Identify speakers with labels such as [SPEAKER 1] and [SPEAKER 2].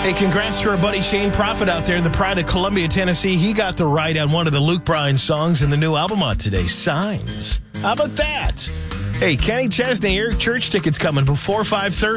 [SPEAKER 1] Hey, congrats to our buddy Shane Prophet out there in the pride of Columbia, Tennessee. He got the right on one of the Luke Bryan songs in the new album out today, Signs. How about that? Hey, Kenny Chesney, Eric Church tickets coming before 5:30.